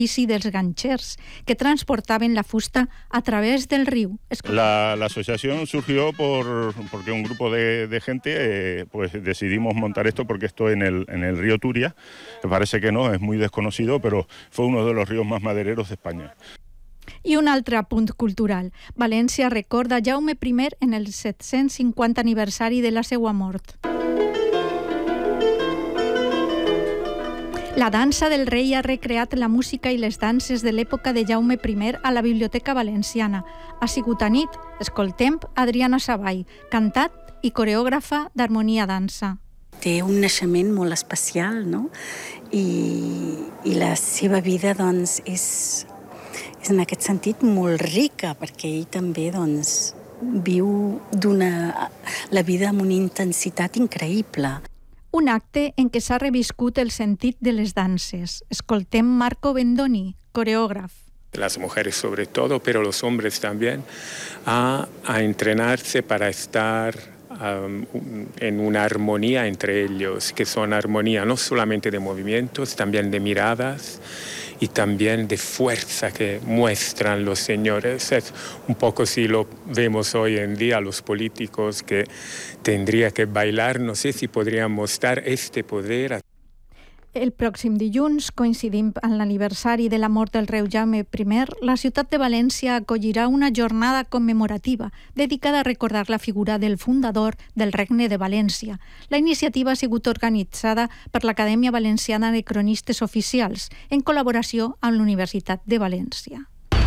i dels ganchers que transportaven la fusta a través del río. La asociación surgió porque un grupo de gente pues decidimos montar esto porque esto en el río Turia, me parece que no, es muy desconocido, pero fue uno de los ríos más madereros de España. I un altre apunt cultural. València recorda Jaume I en el 750 aniversari de la seva mort. La dansa del rei ha recreat la música i les danses de l'època de Jaume I a la Biblioteca Valenciana. Ha sigut a nit, escoltem Adriana Savall, cantat i coreògrafa d'harmonia dansa. Té un naixement molt especial, no? I la seva vida, doncs, és en aquest sentit molt rica, perquè ell també, doncs, viu la vida amb una intensitat increïble. Un acte en què s'ha reviscut el sentit de les danses. Escoltem Marco Bendoni, coreògraf. Las mujeres sobre todo, pero los hombres también, a entrenarse para estar en una armonía entre ellos, que son armonía no solamente de movimientos, también de miradas y también de fuerza que muestran los señores. Es un poco si lo vemos hoy en día los políticos que tendría que bailar, no sé si podrían mostrar este poder. El pròxim dilluns, coincidint amb l'aniversari de la mort del rei Jaume I, la ciutat de València acollirà una jornada commemorativa dedicada a recordar la figura del fundador del Regne de València. La iniciativa ha sigut organitzada per l'Acadèmia Valenciana de Cronistes Oficials, en col·laboració amb la Universitat de València.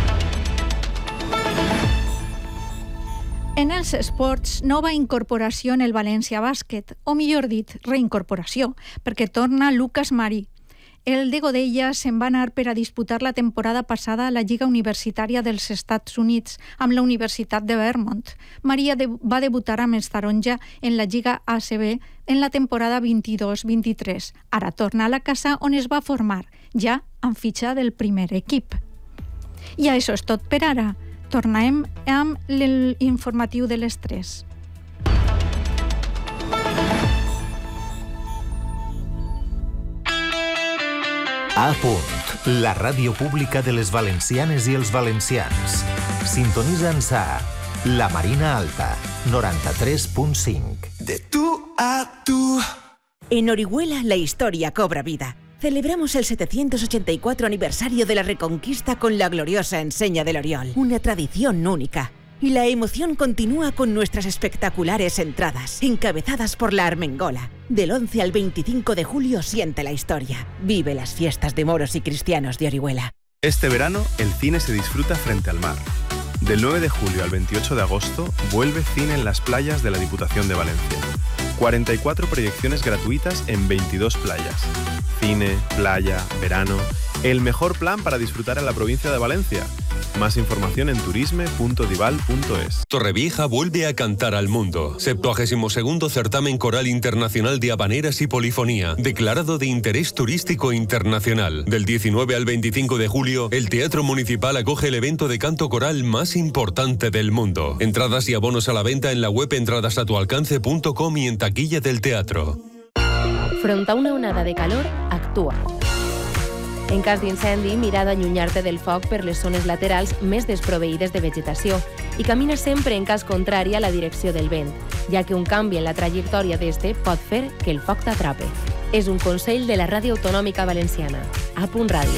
En els esports, nova incorporació en el València Bàsquet, o millor dit, reincorporació, perquè torna Lucas Marí. El de Godella se'n va anar per a disputar la temporada passada a la Lliga Universitària dels Estats Units amb la Universitat de Vermont. Maria va debutar amb els taronja en la Lliga ACB en la temporada 22-23. Ara torna a la casa on es va formar, ja amb fitxa del primer equip. I això és tot per ara. Tornem amb l'informatiu de les 3. A punt, la ràdio pública de les valencianes i els valencians. Sintonitza'ns a La Marina Alta, 93.5. De tú a tú. En Orihuela la historia cobra vida. Celebramos el 784 aniversario de la Reconquista con la gloriosa enseña del Oriol, una tradición única. Y la emoción continúa con nuestras espectaculares entradas, encabezadas por la Armengola. Del 11 al 25 de julio siente la historia. Vive las fiestas de moros y cristianos de Orihuela. Este verano el cine se disfruta frente al mar. Del 9 de julio al 28 de agosto vuelve Cine en las playas de la Diputación de Valencia. 44 proyecciones gratuitas en 22 playas. Cine, playa, verano... El mejor plan para disfrutar en la provincia de Valencia. Más información en turisme.dival.es. Torrevieja vuelve a cantar al mundo. 72º Certamen Coral Internacional de Habaneras y Polifonía, declarado de interés turístico internacional. Del 19 al 25 de julio, el Teatro Municipal acoge el evento de canto coral más importante del mundo. Entradas y abonos a la venta en la web entradasatualcance.com y en taquilla del teatro. Front a una onada de calor, actua. En cas d'incendi, mira d'allunyar-te del foc per les zones laterals més desproveïdes de vegetació i camina sempre en cas contrari a la direcció del vent, ja que un canvi en la trajectòria d'este pot fer que el foc t'atrape. És un consell de la Ràdio Autonòmica Valenciana. A Punt Ràdio.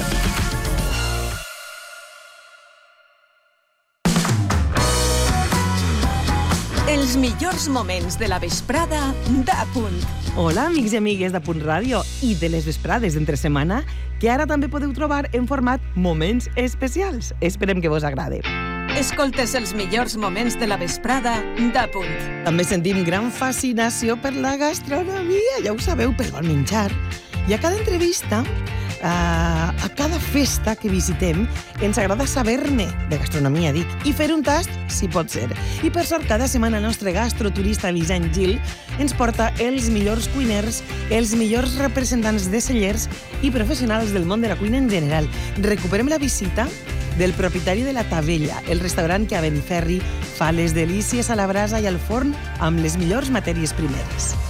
Els millors moments de la vesprada d'A Punt. Hola, amics i amigues de Punt Ràdio i de les vesprades d'entre setmana, que ara també podeu trobar en format Moments Especials. Esperem que vos agrade. Escoltes els millors moments de la vesprada d'A Punt. També sentim gran fascinació per la gastronomia, ja ho sabeu, per bon menjar. I a cada entrevista, a cada festa que visitem, ens agrada saber-ne de gastronomia, dic, i fer un tast, si pot ser. I per sort, cada setmana el nostre gastroturista Vicent Gil ens porta els millors cuiners, els millors representants de cellers i professionals del món de la cuina en general. Recuperem la visita del propietari de La Tavella, el restaurant que a Beniferri fa les delícies a la brasa i al forn amb les millors matèries primeres.